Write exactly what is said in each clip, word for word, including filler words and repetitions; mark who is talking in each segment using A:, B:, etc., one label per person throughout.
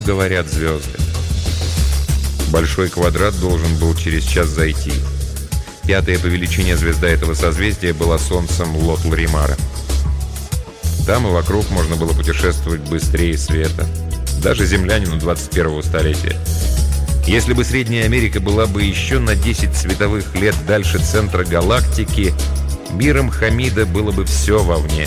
A: говорят звезды. Большой квадрат должен был через час зайти. Пятая по величине звезда этого созвездия была солнцем Лотл-Римара. Там и вокруг можно было путешествовать быстрее света. Даже землянину двадцать первого столетия. Если бы Средняя Америка была бы еще на десять световых лет дальше центра галактики, миром Хамида было бы все вовне.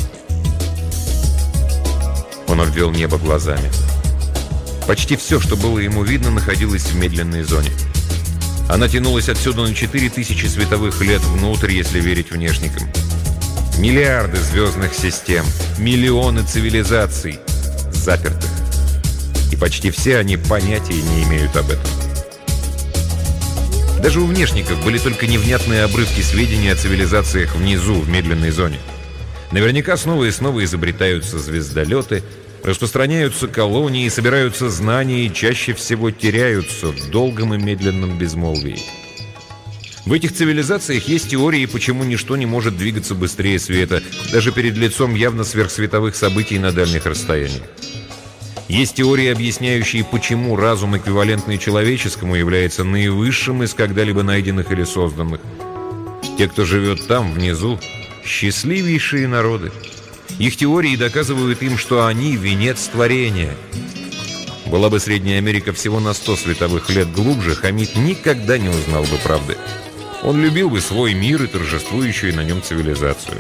A: Он обвел небо глазами. Почти все, что было ему видно, находилось в медленной зоне. Она тянулась отсюда на четыре тысячи световых лет внутрь, если верить внешникам. Миллиарды звездных систем, миллионы цивилизаций, запертых. И почти все они понятия не имеют об этом. Даже у внешников были только невнятные обрывки сведений о цивилизациях внизу, в медленной зоне. Наверняка снова и снова изобретаются звездолеты, распространяются колонии, собираются знания и чаще всего теряются в долгом и медленном безмолвии. В этих цивилизациях есть теории, почему ничто не может двигаться быстрее света, даже перед лицом явно сверхсветовых событий на дальних расстояниях. Есть теории, объясняющие, почему разум, эквивалентный человеческому, является наивысшим из когда-либо найденных или созданных. Те, кто живет там, внизу, счастливейшие народы. Их теории доказывают им, что они – венец творения. Была бы Средняя Америка всего на сто световых лет глубже, Хамид никогда не узнал бы правды. Он любил бы свой мир и торжествующую на нем цивилизацию.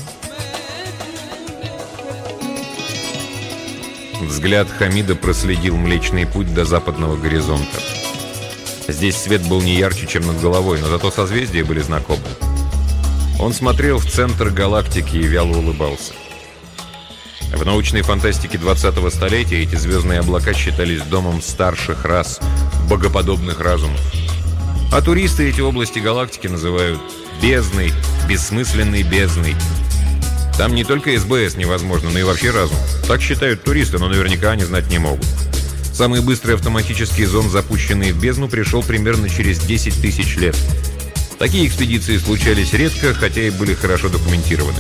A: Взгляд Хамида проследил Млечный Путь до западного горизонта. Здесь свет был не ярче, чем над головой, но зато созвездия были знакомы. Он смотрел в центр галактики и вяло улыбался. В научной фантастике двадцатого столетия эти звездные облака считались домом старших рас, богоподобных разумов. А туристы эти области галактики называют бездной, бессмысленной бездной. Там не только эс бэ эс невозможно, но и вообще разум. Так считают туристы, но наверняка они знать не могут. Самый быстрый автоматический зонд, запущенный в бездну, пришел примерно через десять тысяч лет. Такие экспедиции случались редко, хотя и были хорошо документированы.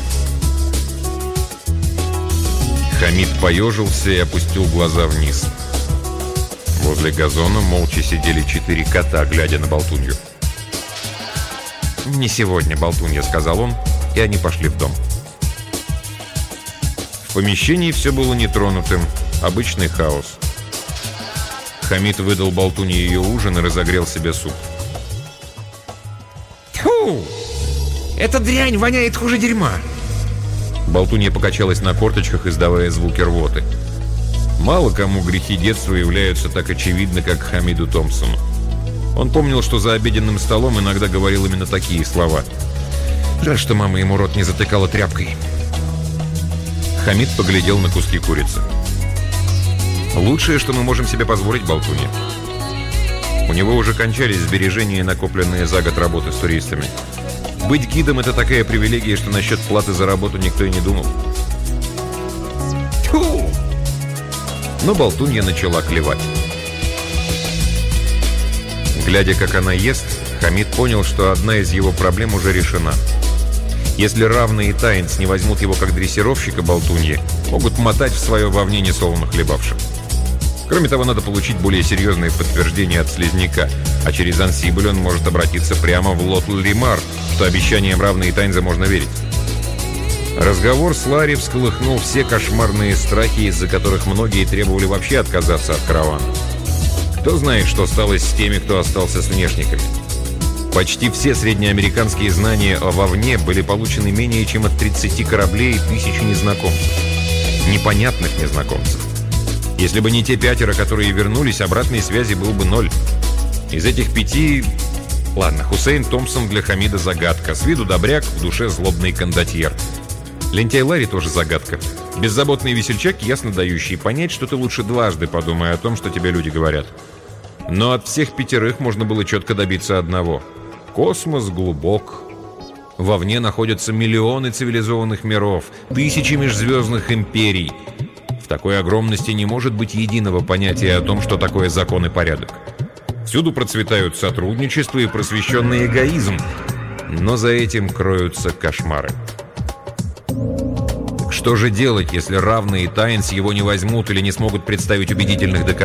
A: Хамид поежился и опустил глаза вниз. Возле газона молча сидели четыре кота, глядя на болтунью. «Не сегодня, болтунья», — сказал он, и они пошли в дом. В помещении все было нетронутым, обычный хаос. Хамид выдал болтунье ее ужин и разогрел себе суп.
B: «Тьфу! Эта дрянь воняет хуже дерьма!»
A: Болтунья покачалась на корточках, издавая звуки рвоты. Мало кому грехи детства являются так очевидны, как Хамиду Томпсону. Он помнил, что за обеденным столом иногда говорил именно такие слова. Жаль, что мама ему рот не затыкала тряпкой. Хамид поглядел на куски курицы. «Лучшее, что мы можем себе позволить, болтунья». У него уже кончались сбережения, накопленные за год работы с туристами. Быть гидом – это такая привилегия, что насчет платы за работу никто и не думал.
B: Тьфу!
A: Но болтунья начала клевать. Глядя, как она ест, Хамид понял, что одна из его проблем уже решена. Если равные таинц не возьмут его как дрессировщика болтуньи, могут мотать в свое вовне несолоно хлебавших. Кроме того, надо получить более серьезные подтверждения от слизняка, а через Ансибль он может обратиться прямо в Лотл-Римар, что обещаниям равные таинза можно верить. Разговор с Ларри всколыхнул все кошмарные страхи, из-за которых многие требовали вообще отказаться от каравана. Кто знает, что стало с теми, кто остался с внешниками. Почти все среднеамериканские знания о вовне были получены менее чем от тридцати кораблей и тысячи незнакомцев. Непонятных незнакомцев. Если бы не те пятеро, которые вернулись, обратной связи был бы ноль. Из этих пяти... Ладно, Хусейн Томпсон для Хамида загадка. С виду добряк, в душе злобный кондотьер. Лентяй Ларри тоже загадка. Беззаботный весельчак, ясно дающий понять, что ты лучше дважды подумай о том, что тебе люди говорят. Но от всех пятерых можно было четко добиться одного. Космос глубок. Вовне находятся миллионы цивилизованных миров, тысячи межзвездных империй. В такой огромности не может быть единого понятия о том, что такое закон и порядок. Всюду процветают сотрудничество и просвещенный эгоизм, но за этим кроются кошмары. Так Что же делать, если равные Тайнс его не возьмут или не смогут представить убедительных доказательств?